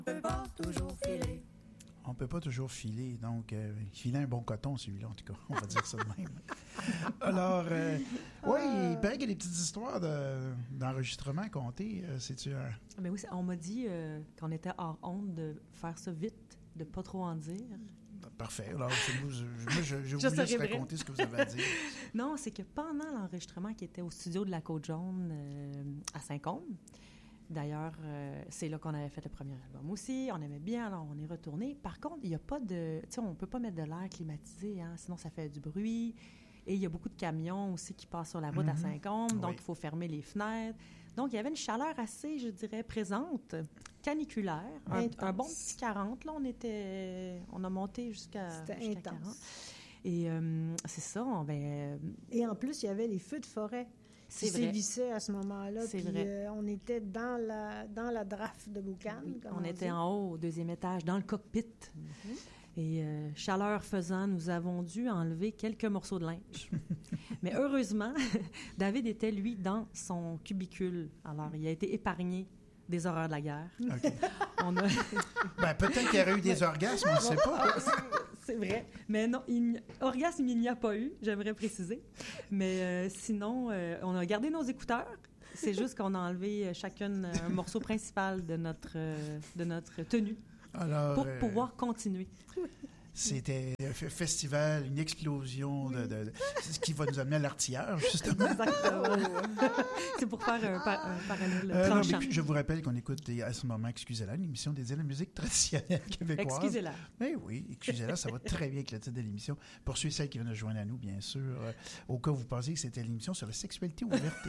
peut pas toujours filer. On peut pas toujours filer, donc il filait un bon coton, celui-là, en tout cas. On va dire ça de même. Alors, oui, il paraît qu'il y a des petites histoires d'enregistrement à compter. C'est-tu un... Mais oui, on m'a dit qu'on était hors honte de faire ça vite, de pas trop en dire. Parfait. Alors, je vous laisse raconter ce que vous avez à dire. Non, c'est que pendant l'enregistrement qui était au studio de la Côte-Jaune à Saint-Côme, d'ailleurs, c'est là qu'on avait fait le premier album aussi. On aimait bien, alors on est retourné. Par contre, il n'y a pas de... Tu sais, on ne peut pas mettre de l'air climatisé, hein, sinon ça fait du bruit. Et il y a beaucoup de camions aussi qui passent sur la route à Saint-Côme, donc il faut fermer les fenêtres. Donc, il y avait une chaleur assez, je dirais, présente, caniculaire. Un bon petit 40. Là, on a monté jusqu'à 40. Et c'est ça. Et en plus, il y avait les feux de forêt qui sévissaient à ce moment-là. C'est vrai. On était dans la draft de Boucan. On était en haut, au deuxième étage, dans le cockpit. Et chaleur faisant, nous avons dû enlever quelques morceaux de linge. Mais heureusement, David était, lui, dans son cubicule. Alors, il a été épargné des horreurs de la guerre. OK. Peut-être qu'il y aurait eu des orgasmes, on ne sait pas. C'est vrai. Mais non, orgasme, il n'y a pas eu, j'aimerais préciser. Mais sinon, on a gardé nos écouteurs. C'est juste qu'on a enlevé chacune un morceau principal de notre tenue. Alors, pour pouvoir continuer. C'était un festival, une explosion de ce qui va nous amener à l'artilleur, justement. Exactement. C'est pour faire un parallèle tranchant. Je vous rappelle qu'on écoute à ce moment, excusez-la, une émission dédiée à la musique traditionnelle québécoise. Excusez-la. Mais oui, excusez-la, ça va très bien avec le titre de l'émission. Pour ceux et celles qui viennent de joindre à nous, bien sûr, au cas où vous pensiez que c'était l'émission sur la sexualité ouverte.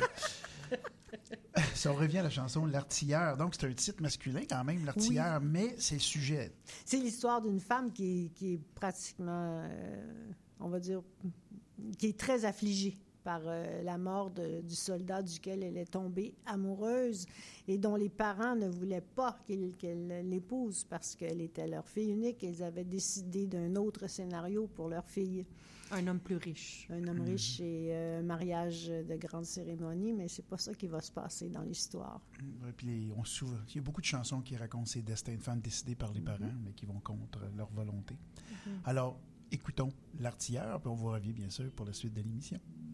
Ça revient à la chanson L'Artilleur. Donc, c'est un titre masculin quand même, L'Artilleur, mais c'est le sujet. C'est l'histoire d'une femme qui est pratiquement, on va dire, qui est très affligée par la mort du soldat duquel elle est tombée amoureuse et dont les parents ne voulaient pas qu'elle l'épouse parce qu'elle était leur fille unique. Ils avaient décidé d'un autre scénario pour leur fille. Un homme plus riche. Un homme riche et un mariage de grande cérémonie, mais c'est pas ça qui va se passer dans l'histoire. Puis il y a beaucoup de chansons qui racontent ces destins de femmes décidés par les parents, mais qui vont contre leur volonté. Alors, écoutons L'Artilleur, puis on vous revient bien sûr pour la suite de l'émission.